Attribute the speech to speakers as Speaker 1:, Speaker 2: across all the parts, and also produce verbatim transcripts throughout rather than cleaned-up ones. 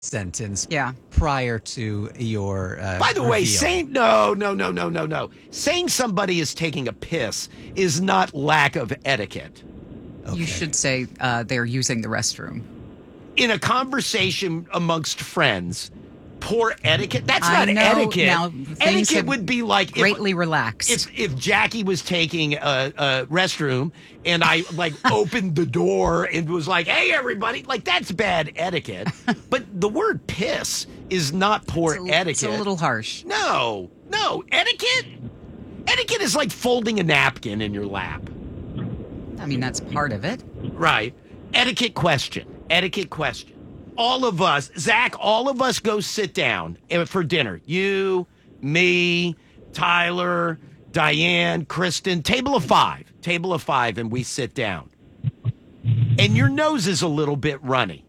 Speaker 1: sentence
Speaker 2: Yeah.
Speaker 1: prior to your uh,
Speaker 3: By the way,
Speaker 1: reveal.
Speaker 3: saying no, no, no, no, no, no. Saying somebody is taking a piss is not lack of etiquette.
Speaker 1: Okay.
Speaker 2: You should say uh, they're using the restroom.
Speaker 3: In a conversation amongst friends, poor etiquette. That's
Speaker 2: I
Speaker 3: not
Speaker 2: know,
Speaker 3: etiquette.
Speaker 2: now, things
Speaker 3: Etiquette
Speaker 2: have
Speaker 3: would be like if,
Speaker 2: Greatly relaxed.
Speaker 3: if if Jackie was taking a, a restroom and I like opened the door and was like, "Hey, everybody!" Like that's bad etiquette. But the word "piss" is not poor
Speaker 2: It's a-
Speaker 3: etiquette.
Speaker 2: It's a little harsh.
Speaker 3: No, no etiquette. Etiquette is like folding a napkin in your lap.
Speaker 2: I mean, that's part of it.
Speaker 3: Right. Etiquette question. Etiquette question. All of us, Zach, all of us go sit down for dinner. You, me, Tyler, Diane, Kristen, table of five. Table of five, and we sit down. And your nose is a little bit runny.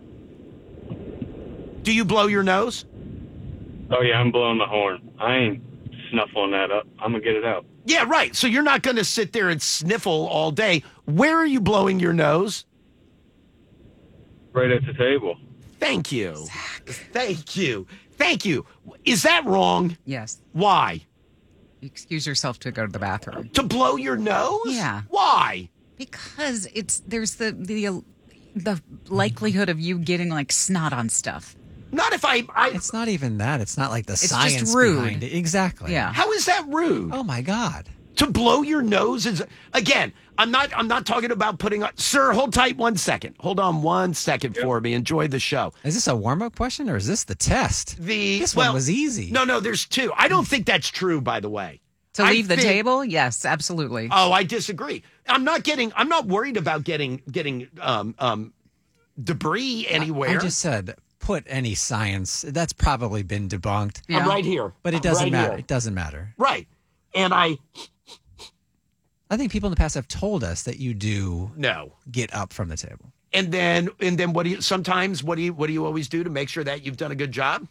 Speaker 3: Do you blow your nose?
Speaker 4: Oh, yeah, I'm blowing the horn. I ain't snuffling that up. I'm going to get it out.
Speaker 3: Yeah, right. So you're not going to sit there and sniffle all day. Where are you blowing your nose?
Speaker 4: Right at the table.
Speaker 3: Thank you. Thank you. Thank you. Is that wrong?
Speaker 2: Yes.
Speaker 3: Why?
Speaker 2: Excuse yourself to go to the bathroom.
Speaker 3: To blow your nose?
Speaker 2: Yeah.
Speaker 3: Why?
Speaker 2: Because it's there's the the the likelihood of you getting like snot on stuff.
Speaker 3: Not if I. I
Speaker 1: It's not even that. It's not like the
Speaker 2: just
Speaker 1: science
Speaker 2: rude.
Speaker 1: behind it. Exactly.
Speaker 2: Yeah.
Speaker 3: how is that rude?
Speaker 1: Oh my God.
Speaker 3: To blow your nose is again. I'm not. I'm not talking about putting on. Sir, hold tight one second. Hold on one second for me. Enjoy the show.
Speaker 1: Is this a warm up question or is this the test?
Speaker 3: The
Speaker 1: This
Speaker 3: well,
Speaker 1: one was easy.
Speaker 3: No, no. There's two. I don't think that's true. By the way.
Speaker 2: To
Speaker 3: I
Speaker 2: leave the
Speaker 3: think-
Speaker 2: table? Yes, absolutely.
Speaker 3: Oh, I disagree. I'm not getting. I'm not worried about getting getting um um debris anywhere.
Speaker 1: I just said put any science. That's probably been debunked.
Speaker 2: Yeah.
Speaker 3: I'm right here.
Speaker 1: But it
Speaker 3: I'm
Speaker 1: doesn't
Speaker 3: right
Speaker 1: matter.
Speaker 3: here.
Speaker 1: It doesn't matter.
Speaker 3: Right. And I
Speaker 1: I think people in the past have told us that you do
Speaker 3: no.
Speaker 1: get up from the table.
Speaker 3: And then and then what do you sometimes what do you what do you always do to make sure that you've done a good job?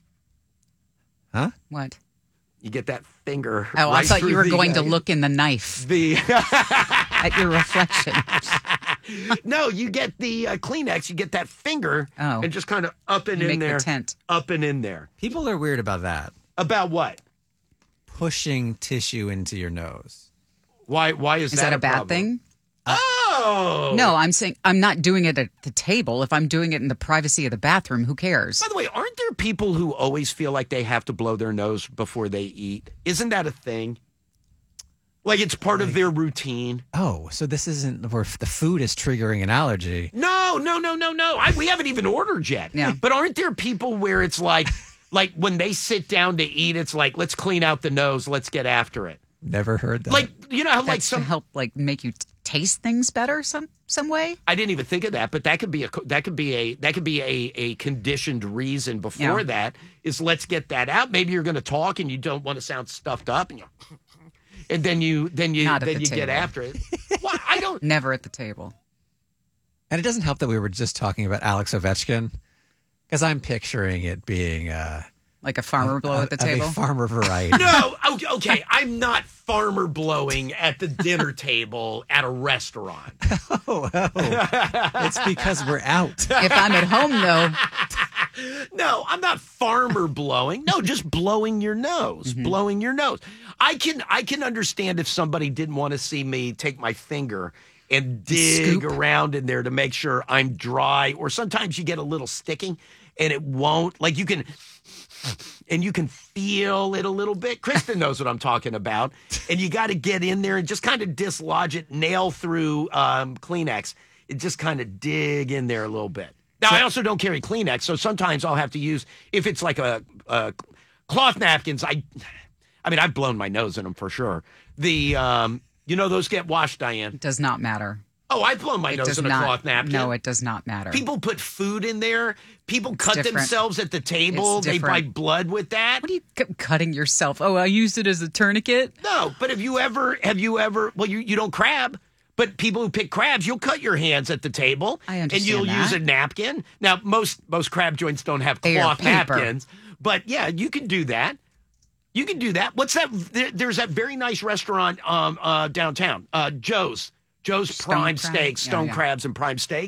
Speaker 1: Huh?
Speaker 2: What?
Speaker 3: You get that finger.
Speaker 2: Oh, I
Speaker 3: right
Speaker 2: thought
Speaker 3: through
Speaker 2: you were
Speaker 3: the,
Speaker 2: going to
Speaker 3: uh,
Speaker 2: look in the knife
Speaker 3: the
Speaker 2: at your reflection.
Speaker 3: No, you get the uh, Kleenex, you get that finger
Speaker 2: Oh.
Speaker 3: and just kind of up and
Speaker 2: You
Speaker 3: in
Speaker 2: make the
Speaker 3: there.
Speaker 2: tent.
Speaker 3: Up and in there.
Speaker 1: People are weird about that.
Speaker 3: About what?
Speaker 1: Pushing tissue into your nose.
Speaker 3: Why why is,
Speaker 2: Is that a bad
Speaker 3: problem?
Speaker 2: thing?
Speaker 3: Oh.
Speaker 2: No, I'm saying I'm not doing it at the table. If I'm doing it in the privacy of the bathroom, who cares?
Speaker 3: By the way, aren't there people who always feel like they have to blow their nose before they eat? Isn't that a thing? Like it's part of their routine.
Speaker 1: Oh, so this isn't where the food is triggering an allergy.
Speaker 3: No, no, no, no, no. I, we haven't even ordered yet.
Speaker 2: Yeah.
Speaker 3: But aren't there people where it's like, like when they sit down to eat, it's like, let's clean out the nose, let's get after it.
Speaker 1: Never heard that.
Speaker 3: Like you know how like
Speaker 2: That's
Speaker 3: some.
Speaker 2: to help like make you t- taste things better some some way.
Speaker 3: I didn't even think of that, but that could be a that could be a that could be a a conditioned reason before
Speaker 2: Yeah.
Speaker 3: that is let's get that out. Maybe you're going to talk and you don't want to sound stuffed up, and you, and then you then you
Speaker 2: Not at
Speaker 3: then
Speaker 2: the
Speaker 3: you get
Speaker 2: table.
Speaker 3: after it. Well, I don't.
Speaker 2: Never at the table.
Speaker 1: and it doesn't help that we were just talking about Alex Ovechkin because I'm picturing it being uh,
Speaker 2: Like a farmer blow at the
Speaker 1: of a
Speaker 2: table.
Speaker 1: farmer variety.
Speaker 3: No, okay, okay. I'm not farmer blowing at the dinner table at a restaurant.
Speaker 1: oh, oh. It's because we're out.
Speaker 2: If I'm at home though,
Speaker 3: No, I'm not farmer blowing. No, just blowing your nose,
Speaker 2: Mm-hmm.
Speaker 3: blowing your nose. I can I can understand if somebody didn't want to see me take my finger and dig
Speaker 2: Scoop.
Speaker 3: around in there to make sure I'm dry, or sometimes you get a little sticking and it won't. Like you can and you can feel it a little bit. Kristen knows what I'm talking about. And you got to get in there and just kind of dislodge it, nail through um, Kleenex, and just kind of dig in there a little bit. Now, I also don't carry Kleenex, so sometimes I'll have to use, if it's like a, a cloth napkins, I I mean, I've blown my nose in them for sure. The, um, you know, those get washed, Diane.
Speaker 2: it does not matter.
Speaker 3: Oh, I've blown my
Speaker 2: It
Speaker 3: nose
Speaker 2: does
Speaker 3: in a
Speaker 2: not.
Speaker 3: cloth napkin.
Speaker 2: No, it does not matter.
Speaker 3: People put food in there. People cut
Speaker 2: different.
Speaker 3: themselves at the table.
Speaker 2: It's
Speaker 3: They buy
Speaker 2: different.
Speaker 3: blood with that.
Speaker 2: What are you c- cutting yourself? Oh, I used it as a tourniquet.
Speaker 3: No, but have you ever, have you ever, well, you, you don't crab, but people who pick crabs, you'll cut your hands at the table.
Speaker 2: I
Speaker 3: And
Speaker 2: understand
Speaker 3: you'll
Speaker 2: that.
Speaker 3: use a napkin. Now, most most crab joints don't have
Speaker 2: They are
Speaker 3: cloth
Speaker 2: paper.
Speaker 3: napkins, but yeah, you can do that. You can do that. What's that? There, there's that very nice restaurant um, uh, downtown, uh, Joe's. Joe's
Speaker 2: Stone
Speaker 3: Prime
Speaker 2: Crab?
Speaker 3: Steaks,
Speaker 2: Yeah,
Speaker 3: Stone
Speaker 2: yeah.
Speaker 3: Crabs and Prime Steaks.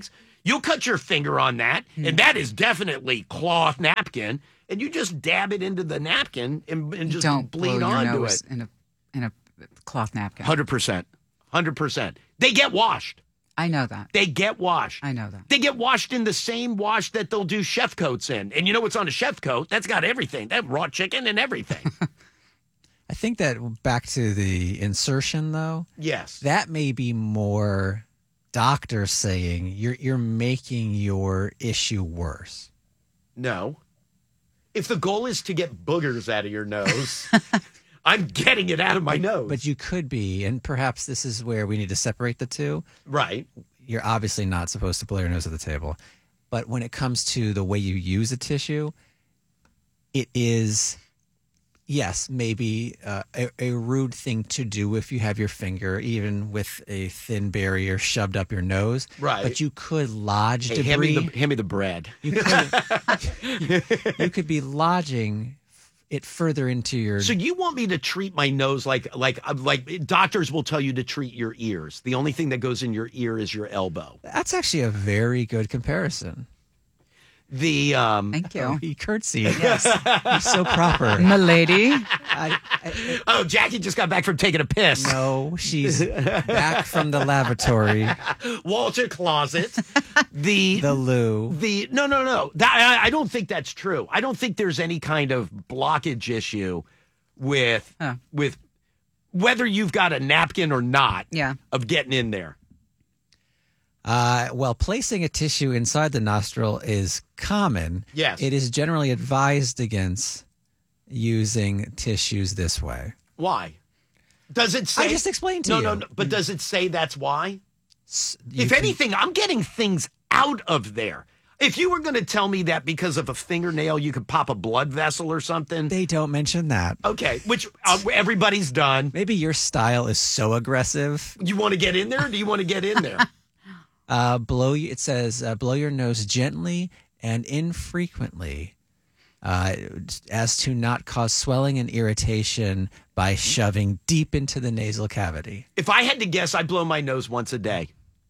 Speaker 3: You'll cut your finger on that,
Speaker 2: Hmm.
Speaker 3: and that is definitely cloth napkin, and you just dab it into the napkin and, and just
Speaker 2: Don't
Speaker 3: bleed
Speaker 2: blow your
Speaker 3: onto
Speaker 2: nose
Speaker 3: it.
Speaker 2: in a in a cloth napkin.
Speaker 3: one hundred percent. one hundred percent. They get washed.
Speaker 2: I know that.
Speaker 3: They get washed.
Speaker 2: I know that.
Speaker 3: They get washed in the same wash that they'll do chef coats in. And you know what's on a chef coat? That's got everything. That raw chicken and everything.
Speaker 1: I think that back to the insertion, though,
Speaker 3: Yes.
Speaker 1: that may be more doctors saying you're you're making your issue worse.
Speaker 3: No. If the goal is to get boogers out of your nose, I'm getting it out of my nose.
Speaker 1: But you could be, and perhaps this is where we need to separate the two.
Speaker 3: right.
Speaker 1: You're obviously not supposed to blow your nose at the table. But when it comes to the way you use a tissue, it is, yes, maybe uh, a, a rude thing to do if you have your finger, even with a thin barrier, shoved up your nose.
Speaker 3: Right.
Speaker 1: But you could lodge
Speaker 3: Hey, hand,
Speaker 1: debris.
Speaker 3: me the, hand me the bread.
Speaker 1: You could, you could be lodging it further into your.
Speaker 3: So you want me to treat my nose like like uh, like doctors will tell you to treat your ears. The only thing that goes in your ear is your elbow.
Speaker 1: That's actually a very good comparison.
Speaker 3: The um
Speaker 2: Thank you.
Speaker 1: Oh, he curtsied. Yes, he's so proper.
Speaker 2: Milady.
Speaker 1: I, I,
Speaker 3: Oh, Jackie just got back from taking a piss.
Speaker 1: no, she's back from the lavatory,
Speaker 3: Walter closet. The
Speaker 1: the loo.
Speaker 3: the no no no. That, I, I don't think that's true. I don't think there's any kind of blockage issue with
Speaker 2: Huh.
Speaker 3: with whether you've got a napkin or not.
Speaker 2: Yeah.
Speaker 3: Of getting in there.
Speaker 1: Uh, well, placing a tissue inside the nostril is common.
Speaker 3: Yes.
Speaker 1: It is generally advised against using tissues this way.
Speaker 3: Why? Does it say?
Speaker 1: I just explained to
Speaker 3: no,
Speaker 1: you.
Speaker 3: No, no. But does it say that's why?
Speaker 1: S- you
Speaker 3: If
Speaker 1: can-
Speaker 3: anything, I'm getting things out of there. If you were going to tell me that because of a fingernail, you could pop a blood vessel or something.
Speaker 1: they don't mention that.
Speaker 3: Okay, which uh, everybody's done.
Speaker 1: Maybe your style is so aggressive.
Speaker 3: You want to get in there? Or do you want to get in there?
Speaker 1: Uh, blow. It says uh, blow your nose gently and infrequently, uh, as to not cause swelling and irritation by shoving deep into the nasal cavity.
Speaker 3: If I had to guess, I blow my nose once a day.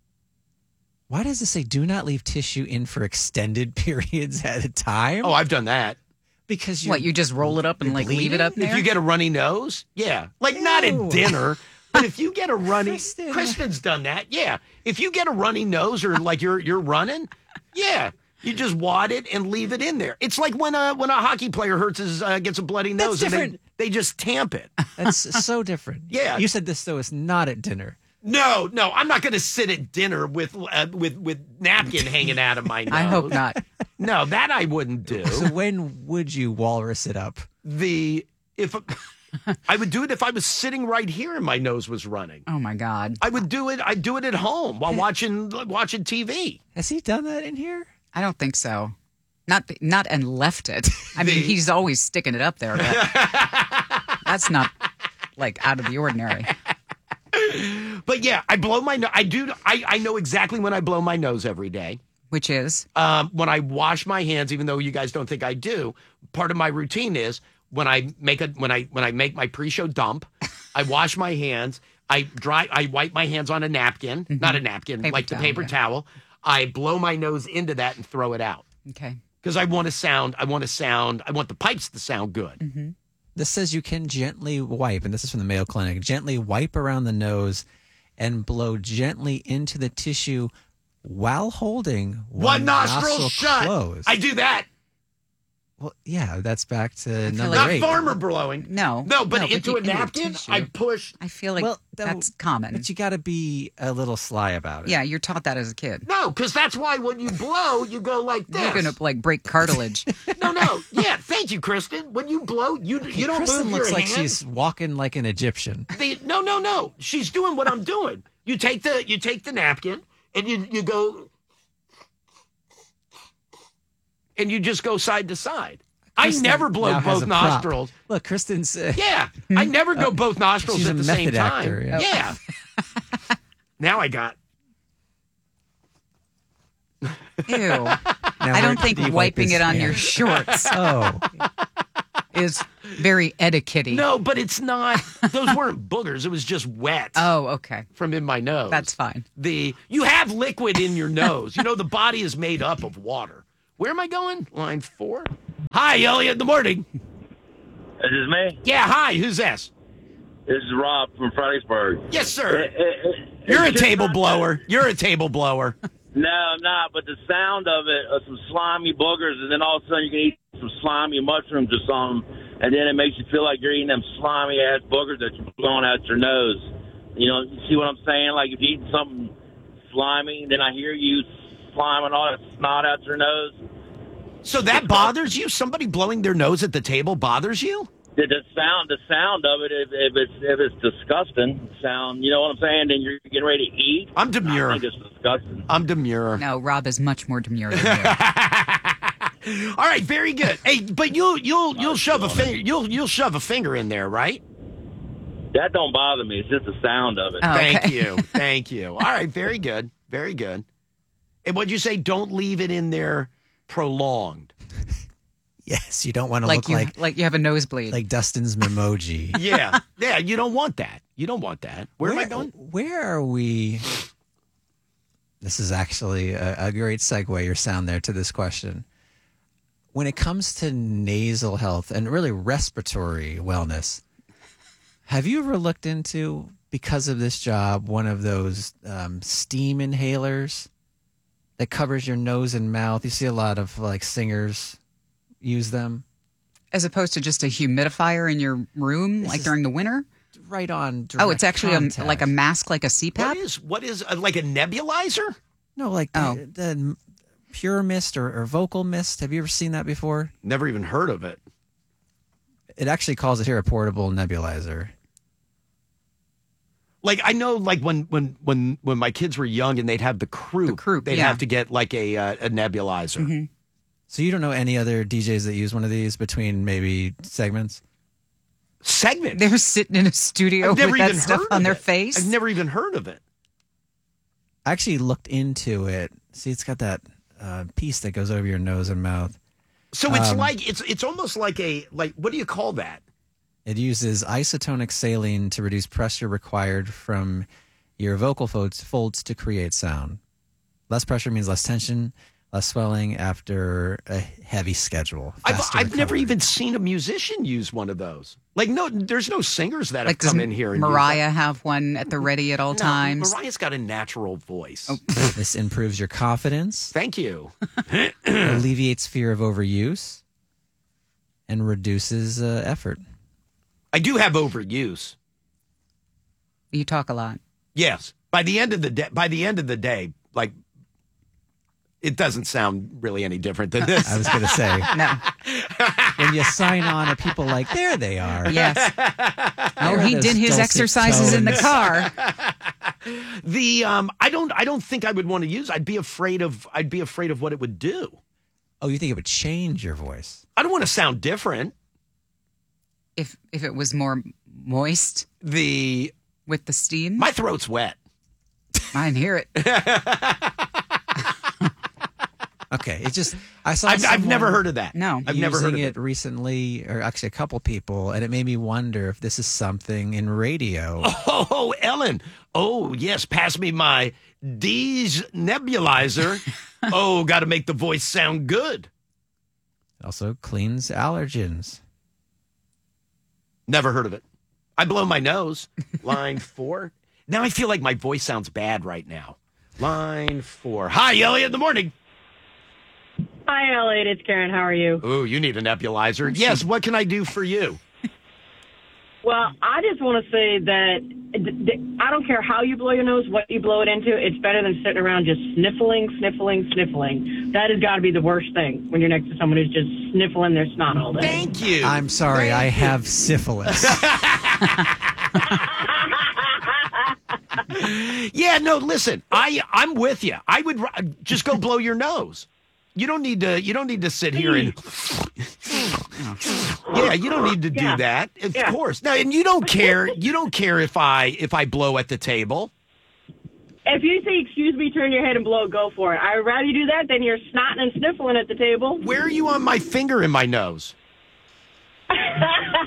Speaker 1: Why does it say do not leave tissue in for extended periods at a time?
Speaker 3: Oh, I've done that.
Speaker 1: because you
Speaker 2: What, you just roll it up and like leave it up there?
Speaker 3: If you get a runny nose, yeah. Like not
Speaker 1: Ew.
Speaker 3: at dinner, but if you get a runny
Speaker 1: Kristen.
Speaker 3: Kristen's done that, yeah. If you get a runny nose or like you're you're running, yeah. You just wad it and leave it in there. It's like when a when a hockey player hurts his uh, gets a bloody
Speaker 1: That's
Speaker 3: nose and they,
Speaker 1: different.
Speaker 3: they just tamp it.
Speaker 1: That's so different.
Speaker 3: Yeah.
Speaker 1: You said this though is not at dinner.
Speaker 3: No, no, I'm not going to sit at dinner with uh, with with napkin hanging out of my nose.
Speaker 2: I hope not.
Speaker 3: No, that I wouldn't do.
Speaker 1: So when would you walrus it up?
Speaker 3: The if I would do it if I was sitting right here and my nose was running.
Speaker 2: Oh my God.
Speaker 3: I would do it. I'd do it at home while watching watching T V.
Speaker 1: Has he done that in here?
Speaker 2: I don't think so. Not not and left it. I mean,
Speaker 3: The-
Speaker 2: he's always sticking it up there. But that's not like out of the ordinary.
Speaker 3: But yeah, I blow my nose. I do. I, I know exactly when I blow my nose every day.
Speaker 2: Which is
Speaker 3: Um, when I wash my hands, even though you guys don't think I do, part of my routine is when I make a when I when I make my pre-show dump, I wash my hands. I dry. I wipe my hands on a napkin, not a napkin,
Speaker 2: Paper
Speaker 3: like the
Speaker 2: towel,
Speaker 3: paper
Speaker 2: yeah.
Speaker 3: towel. I blow my nose into that and throw it out
Speaker 2: okay.
Speaker 3: because I want to sound. I want to sound. I want the pipes to sound good.
Speaker 1: This says you can gently wipe, and this is from the Mayo Clinic, gently wipe around the nose and blow gently into the tissue while holding
Speaker 3: One nostril shut.
Speaker 1: closed.
Speaker 3: I do that.
Speaker 1: Well, yeah, that's back to number
Speaker 2: like-
Speaker 3: Not
Speaker 1: eight.
Speaker 3: farmer blowing.
Speaker 2: No.
Speaker 3: No, but
Speaker 2: no,
Speaker 3: into
Speaker 2: you-
Speaker 3: a
Speaker 2: into
Speaker 3: napkin,
Speaker 2: tissue.
Speaker 3: I push.
Speaker 2: I feel like
Speaker 1: Well, though-
Speaker 2: that's common.
Speaker 1: But you got to be a little sly about it.
Speaker 2: Yeah, you're taught that as a kid.
Speaker 3: No, because that's why when you blow, you go like this.
Speaker 2: You're gonna like break cartilage.
Speaker 3: No, no. Yeah, thank you, Kristen. When you blow, you you don't
Speaker 1: Kristen
Speaker 3: move
Speaker 1: looks
Speaker 3: your
Speaker 1: like
Speaker 3: hand.
Speaker 1: she's walking like an Egyptian.
Speaker 3: The, no, no, no. She's doing what I'm doing. You take the you take the napkin and you you go and you just go side to side.
Speaker 1: Kristen
Speaker 3: I never blow
Speaker 1: now has
Speaker 3: both
Speaker 1: a prop.
Speaker 3: nostrils.
Speaker 1: Look, Kristen's. Uh,
Speaker 3: Yeah, I never go both nostrils
Speaker 1: she's
Speaker 3: at
Speaker 1: a
Speaker 3: the same
Speaker 1: method
Speaker 3: time.
Speaker 1: actor, yeah.
Speaker 3: Yeah. Now I got.
Speaker 2: Ew.
Speaker 1: now
Speaker 2: I
Speaker 1: where
Speaker 2: don't
Speaker 1: did
Speaker 2: think
Speaker 1: he wipe
Speaker 2: wiping
Speaker 1: his
Speaker 2: it on
Speaker 1: hand?
Speaker 2: your shorts
Speaker 1: Oh,
Speaker 2: is Very etiquette-y.
Speaker 3: No, but it's not. Those weren't boogers. It was just wet
Speaker 2: Oh, okay.
Speaker 3: from in my nose.
Speaker 2: That's fine.
Speaker 3: The you have liquid in your nose. You know the body is made up of water. Where am I going? Line four. Hi, Elliot. In the morning.
Speaker 5: This is me.
Speaker 3: Yeah. Hi. Who's this?
Speaker 5: This is Rob from Fredericksburg.
Speaker 3: Yes, sir.
Speaker 5: It- it- it-
Speaker 3: You're a
Speaker 5: it's just
Speaker 3: table
Speaker 5: not
Speaker 3: blower. You're a table blower.
Speaker 5: that- No, I'm not. But the sound of it, of some slimy boogers, and then all of a sudden you can eat some slimy mushrooms or something, and then it makes you feel like you're eating them slimy ass boogers that you're blowing out your nose. You know, you see what I'm saying? Like if you eat something slimy, then I hear you sliming all that snot out your nose.
Speaker 3: So that bothers you? Somebody blowing their nose at the table bothers you?
Speaker 5: The, the sound, the sound of it, if, if it's if it's disgusting sound, you know what I'm saying? Then you're getting ready to eat.
Speaker 3: I'm demure.
Speaker 5: I think it's disgusting.
Speaker 3: I'm demure.
Speaker 2: No, Rob is much more demure than you.
Speaker 3: All right, very good. Hey, but you'll you'll you'll shove a finger you'll you'll shove a finger in there, right?
Speaker 5: That don't bother me. It's just the sound of it.
Speaker 2: Oh,
Speaker 3: Thank
Speaker 2: okay.
Speaker 3: you. Thank you. All right, very good. Very good. And what'd you say? Don't leave it in there prolonged.
Speaker 1: Yes, you don't want to
Speaker 2: like
Speaker 1: look
Speaker 2: you,
Speaker 1: like
Speaker 2: like you have a nosebleed.
Speaker 1: like Dustin's Memoji.
Speaker 3: Yeah. Yeah, you don't want that. You don't want that. Where, am I going?
Speaker 1: Where are we? This is actually a, a great segue, your sound there, to this question. When it comes to nasal health and really respiratory wellness, have you ever looked into, because of this job, one of those um, steam inhalers that covers your nose and mouth? You see a lot of like singers use them.
Speaker 2: As opposed to just a humidifier in your room,
Speaker 1: This
Speaker 2: like
Speaker 1: is
Speaker 2: during the winter?
Speaker 1: Right on.
Speaker 2: Oh, it's
Speaker 1: direct
Speaker 2: actually a,
Speaker 1: contact.
Speaker 2: like a mask, like a C PAP?
Speaker 3: What is what is uh, like a nebulizer?
Speaker 1: No, like
Speaker 2: Oh.
Speaker 1: the, the Pure Mist or, or Vocal Mist. Have you ever seen that before?
Speaker 3: Never even heard of it.
Speaker 1: It actually calls it here a portable nebulizer.
Speaker 3: Like I know, like when when when when my kids were young and they'd have the croup,
Speaker 2: The croup,
Speaker 3: they'd
Speaker 2: yeah.
Speaker 3: have to get like a uh, a nebulizer.
Speaker 2: Mm-hmm.
Speaker 1: So you don't know any other D Js that use one of these between maybe segments?
Speaker 3: Segment.
Speaker 2: They're sitting in a studio
Speaker 3: I've never
Speaker 2: with that
Speaker 3: even
Speaker 2: stuff
Speaker 3: heard
Speaker 2: on
Speaker 3: of
Speaker 2: their
Speaker 3: it.
Speaker 2: face.
Speaker 3: I've never even heard of it.
Speaker 1: I actually looked into it. See, it's got that uh, piece that goes over your nose and mouth.
Speaker 3: So it's
Speaker 1: Um,
Speaker 3: like it's it's almost like a like what do you call that?
Speaker 1: It uses isotonic saline to reduce pressure required from your vocal folds, folds to create sound. Less pressure means less tension, less swelling after a heavy schedule.
Speaker 3: I've
Speaker 1: faster
Speaker 3: I've never
Speaker 1: recovery.
Speaker 3: even seen a musician use one of those. Like no, there's no singers that
Speaker 2: like,
Speaker 3: have come
Speaker 2: does
Speaker 3: in here. And use
Speaker 2: Mariah have one at the ready at all
Speaker 3: that. No,
Speaker 2: times?
Speaker 3: Mariah's got a natural voice.
Speaker 1: This improves your confidence,
Speaker 3: Thank you.
Speaker 1: alleviates fear of overuse, and reduces uh, effort.
Speaker 3: I do have overuse.
Speaker 2: You talk a lot.
Speaker 3: Yes. By the end of the day, by the end of the day, like it doesn't sound really any different than this.
Speaker 1: I was going to say,
Speaker 2: No.
Speaker 1: when you sign on, are people like, there they are.
Speaker 2: Yes. Oh,
Speaker 1: There are
Speaker 2: he
Speaker 1: those
Speaker 2: did his
Speaker 1: dulcet
Speaker 2: exercises in the
Speaker 1: tones.
Speaker 2: car.
Speaker 3: The um, I don't, I don't think I would want to use. I'd be afraid of, I'd be afraid of what it would do.
Speaker 1: Oh, you think it would change your voice?
Speaker 3: I don't want to sound different.
Speaker 2: If if it was more moist
Speaker 3: The
Speaker 2: with the steam,
Speaker 3: my throat's wet.
Speaker 2: I can hear it.
Speaker 1: Okay, it just I saw.
Speaker 3: I've, I've never
Speaker 1: someone
Speaker 3: heard of that.
Speaker 2: No.
Speaker 3: I've never heard of
Speaker 1: using
Speaker 3: it.
Speaker 1: it recently, or actually a couple people, and it made me wonder if this is something in radio.
Speaker 3: Oh, Ellen. Oh, yes. Pass me my D's nebulizer. Oh, got to make the voice sound good.
Speaker 1: It also cleans allergens.
Speaker 3: Never heard of it. I blow my nose. Line four. Now I feel like my voice sounds bad right now. Line four. Hi, Elliot in the morning.
Speaker 6: Hi, Elliot. It's Karen. How are you?
Speaker 3: Ooh, you need a nebulizer. Yes, what can I do for you?
Speaker 6: Well, I just want to say that th- th- I don't care how you blow your nose, what you blow it into. It's better than sitting around just sniffling, sniffling, sniffling. That has got to be the worst thing when you're next to someone who's just sniffling their snot all day.
Speaker 3: Thank you.
Speaker 1: I'm sorry,
Speaker 3: Thank
Speaker 1: I
Speaker 3: you.
Speaker 1: have syphilis.
Speaker 3: Yeah, no, listen. I I'm with you. I would r- just go blow your nose. You don't need to you don't need to sit here and Yeah, you don't need to do
Speaker 6: Yeah.
Speaker 3: that. Of
Speaker 6: Yeah.
Speaker 3: course. Now, and you don't care you don't care if I if I blow at the table.
Speaker 6: If you say, excuse me, turn your head and blow, go for it. I would rather you do that than you're snotting and sniffling at the table.
Speaker 3: Where are you on my finger in my nose?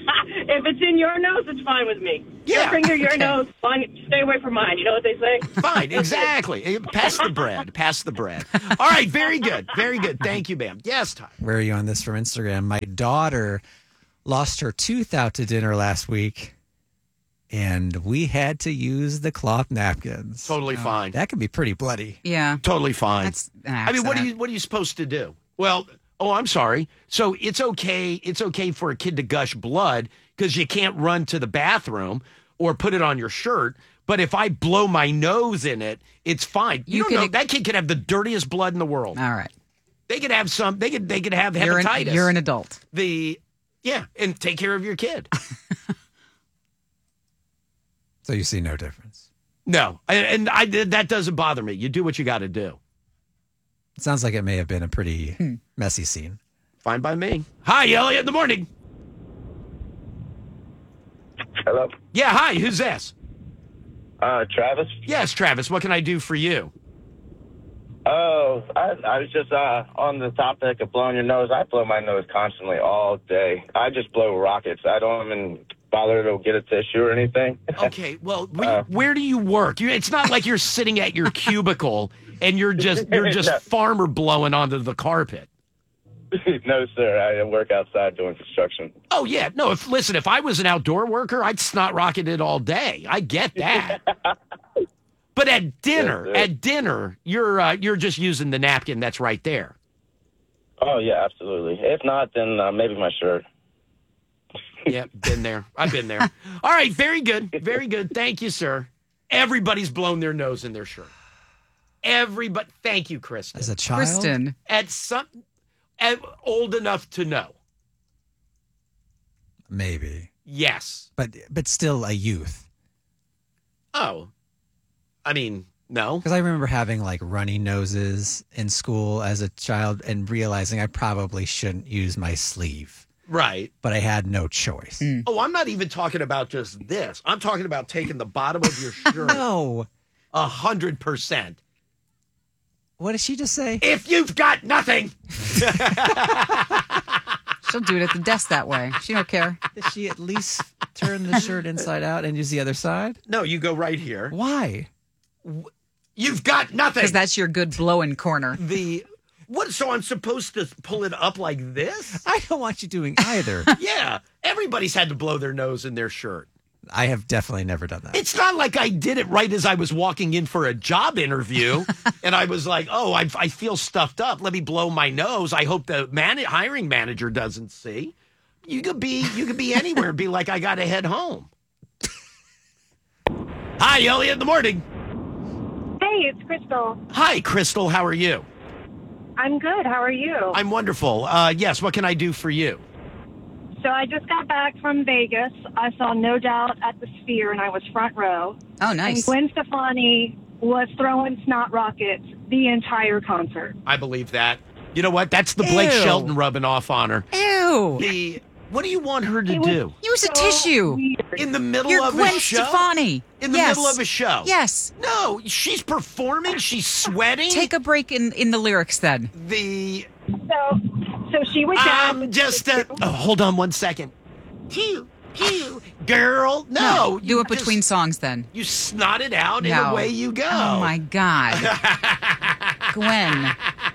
Speaker 6: if it's in your nose, it's fine with me.
Speaker 3: Yeah.
Speaker 6: Your finger, your
Speaker 2: Okay.
Speaker 6: nose, fine, stay away from mine. You know what they say?
Speaker 3: Fine, exactly. Eh, Pass the bread. Pass the bread. All right, very good. Very good. Thank you, ma'am. Yes, Ty.
Speaker 1: Where are you on this from Instagram? My daughter lost her tooth out to dinner last week, and we had to use the cloth napkins.
Speaker 3: Totally fine.
Speaker 1: That can be pretty bloody.
Speaker 2: Yeah.
Speaker 3: Totally fine.
Speaker 2: That's an
Speaker 3: I mean, what are
Speaker 2: accident.
Speaker 3: you what are you supposed to do? Well, oh, I'm sorry. So it's okay. It's okay for a kid to gush blood because you can't run to the bathroom or put it on your shirt. But if I blow my nose in it, it's fine. You,
Speaker 2: You
Speaker 3: don't
Speaker 2: could
Speaker 3: know
Speaker 2: ex-
Speaker 3: that kid could have the dirtiest blood in the world.
Speaker 2: All right.
Speaker 3: They could have some. They could. They could have
Speaker 2: You're
Speaker 3: hepatitis.
Speaker 2: an, you're an adult.
Speaker 3: the yeah, and take care of your kid.
Speaker 1: So you see no difference.
Speaker 3: No, and, and I that doesn't bother me. You do what you got to do.
Speaker 1: It sounds like it may have been a pretty
Speaker 2: Hmm.
Speaker 1: messy scene.
Speaker 3: Fine by me. Hi, Elliot. In the morning.
Speaker 7: Hello,
Speaker 3: Yeah. Hi. Who's this?
Speaker 7: uh, Travis.
Speaker 3: Yes, Travis. What can I do for you?
Speaker 7: Oh, I, I was just uh, on the topic of blowing your nose. I blow my nose constantly all day. I just blow rockets. I don't even bother to get a tissue or anything.
Speaker 3: Okay, well, we,
Speaker 7: Uh,
Speaker 3: where do you work? You, it's not like you're sitting at your cubicle and you're just you're just
Speaker 7: No.
Speaker 3: farmer blowing onto the carpet.
Speaker 7: No, sir. I work outside doing construction.
Speaker 3: Oh yeah, no. If listen, if I was an outdoor worker, I'd snot rocket it all day. I get that. But at dinner,
Speaker 7: Yes, sir.
Speaker 3: at dinner, you're uh, you're just using the napkin that's right there.
Speaker 7: Oh, yeah, absolutely. If not, then uh, maybe my shirt.
Speaker 3: Yeah, been there. I've been there. All right, very good, very good. Thank you, sir. Everybody's blown their nose in their shirt. Everybody. Thank you, Kristen.
Speaker 1: As a child,
Speaker 2: Kristen.
Speaker 3: At some, at old enough to know.
Speaker 1: maybe,
Speaker 3: Yes.
Speaker 1: but but still a youth.
Speaker 3: Oh, I mean, no.
Speaker 1: Because I remember having like runny noses in school as a child and realizing I probably shouldn't use my sleeve,
Speaker 3: Right.
Speaker 1: but I had no choice.
Speaker 3: Oh, I'm not even talking about just this. I'm talking about taking the bottom of your shirt
Speaker 1: No,
Speaker 3: a hundred percent.
Speaker 1: what did she just say?
Speaker 3: If you've got nothing,
Speaker 2: She'll do it at the desk that way. She don't care.
Speaker 1: Did she at least turn the shirt inside out and use the other side?
Speaker 3: no, you go right here.
Speaker 1: Why?
Speaker 3: You've got nothing.
Speaker 2: Because that's your good blowing corner.
Speaker 3: the what? So I'm supposed to pull it up like this?
Speaker 1: I don't want you doing either.
Speaker 3: Yeah. Everybody's had to blow their nose in their shirt.
Speaker 1: I have definitely never done that.
Speaker 3: It's not like I did it right as I was walking in for a job interview, and I was like, "Oh, I, I feel stuffed up. Let me blow my nose. I hope the man, hiring manager doesn't see." You could be, you could be anywhere and be like, "I got to head home." Hi, Elliot. In the morning.
Speaker 8: Hey, it's Crystal.
Speaker 3: Hi, Crystal. How are you?
Speaker 8: I'm good. How are you?
Speaker 3: I'm wonderful. Uh, yes. What can I do for you?
Speaker 8: So I just got back from Vegas. I saw No Doubt at the Sphere, and I was front row.
Speaker 2: Oh,
Speaker 8: And
Speaker 2: nice.
Speaker 8: Gwen Stefani was throwing snot rockets the entire concert.
Speaker 3: I believe that. You know what? That's the Blake
Speaker 2: Ew.
Speaker 3: Shelton rubbing off on her.
Speaker 2: Ew.
Speaker 3: The what do you want her to
Speaker 8: It was
Speaker 3: do
Speaker 2: Use a
Speaker 8: so
Speaker 2: tissue.
Speaker 8: weird.
Speaker 3: in the middle
Speaker 2: You're
Speaker 3: of
Speaker 2: Gwen
Speaker 3: a show?
Speaker 2: Stefani.
Speaker 3: In the
Speaker 2: Yes.
Speaker 3: middle of a show?
Speaker 2: Yes.
Speaker 3: No, she's performing. She's sweating.
Speaker 2: Take a break in, in the lyrics then.
Speaker 3: the.
Speaker 8: So, so she was down.
Speaker 3: I'm just a. Oh, hold on one second. Pew pew, girl. No,
Speaker 2: do
Speaker 3: you
Speaker 2: it between
Speaker 3: just-
Speaker 2: songs then.
Speaker 3: You snot it out, and
Speaker 2: No.
Speaker 3: away you go.
Speaker 2: Oh my God. Gwen.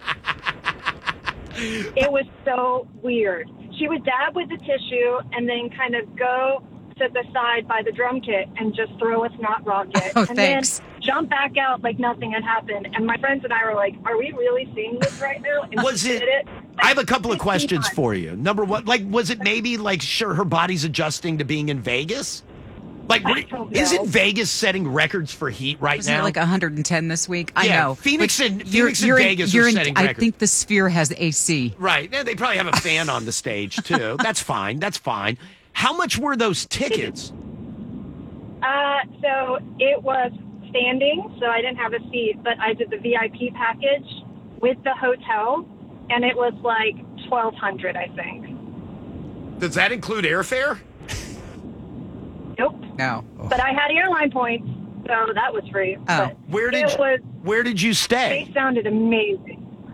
Speaker 8: It was so weird. She would dab with the tissue and then kind of go to the side by the drum kit and just throw a snot rocket.
Speaker 2: Oh,
Speaker 8: and
Speaker 2: thanks.
Speaker 8: then jump back out like nothing had happened. And my friends and I were like, are we really seeing this right now? And
Speaker 3: Was
Speaker 8: she
Speaker 3: it-
Speaker 8: did it
Speaker 3: I have a couple of
Speaker 8: fifteen
Speaker 3: questions
Speaker 8: times.
Speaker 3: for you. Number one, like, was it maybe like, sure, her body's adjusting to being in Vegas? Like,
Speaker 8: I
Speaker 3: what-
Speaker 8: don't know.
Speaker 3: isn't Vegas setting records for heat right
Speaker 2: Wasn't
Speaker 3: now?
Speaker 2: it like one hundred ten this week? I
Speaker 3: Yeah,
Speaker 2: know.
Speaker 3: Phoenix
Speaker 2: But
Speaker 3: and-
Speaker 2: you're-
Speaker 3: Phoenix and
Speaker 2: you're in-
Speaker 3: Vegas are
Speaker 2: you're in-
Speaker 3: setting
Speaker 2: I
Speaker 3: records.
Speaker 2: think the Sphere has A C.
Speaker 3: Right. Yeah, they probably have a fan on the stage, too. That's fine. That's fine. How much were those tickets?
Speaker 8: Uh, so it was standing, so I didn't have a seat, but I did the V I P package with the hotel, and it was like twelve hundred, I think.
Speaker 3: Does that include airfare?
Speaker 8: Nope.
Speaker 2: No.
Speaker 8: But I had airline points, so that was free.
Speaker 2: Oh.
Speaker 8: But
Speaker 3: Where did
Speaker 8: it was?
Speaker 3: Where did you stay?
Speaker 8: They sounded amazing.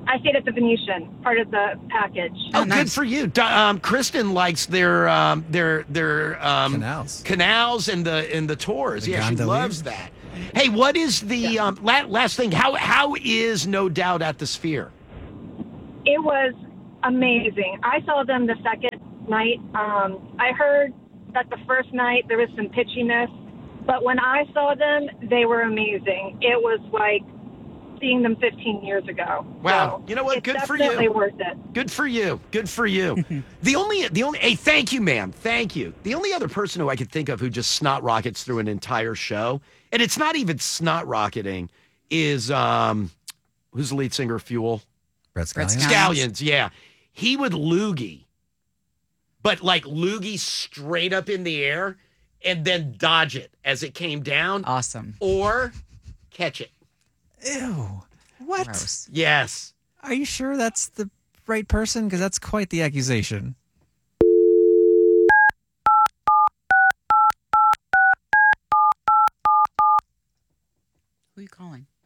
Speaker 8: I stayed at the Venetian, part of the package.
Speaker 3: Oh,
Speaker 2: Oh, nice.
Speaker 3: good for you. Do- Um, Kristen likes their um, their their um,
Speaker 1: Canals.
Speaker 3: canals and the and the tours.
Speaker 1: The
Speaker 3: yeah, she
Speaker 1: gondoliers.
Speaker 3: loves that. Hey, what is the um, la- last thing? How how is No Doubt at the Sphere?
Speaker 8: It was amazing. I saw them the second night. Um, I heard that the first night there was some pitchiness, but when I saw them, they were amazing. It was like seeing them fifteen years ago.
Speaker 3: Wow.
Speaker 8: So
Speaker 3: You know what?
Speaker 8: it's
Speaker 3: Good for you.
Speaker 8: definitely worth it.
Speaker 3: Good for you. Good for you. the only the only hey, thank you, ma'am. Thank you. The only other person who I could think of who just snot rockets through an entire show, and it's not even snot rocketing, is um who's the lead singer of Fuel?
Speaker 1: Brett
Speaker 2: Brett
Speaker 1: Scallions.
Speaker 2: Scallions.
Speaker 3: Scallions, yeah. He would loogie, but like loogie straight up in the air and then dodge it as it came down
Speaker 2: Awesome.
Speaker 3: or catch it.
Speaker 1: Ew. What?
Speaker 2: Gross.
Speaker 3: Yes.
Speaker 1: Are you sure that's the right person? Because that's quite the accusation.
Speaker 2: Who are you calling?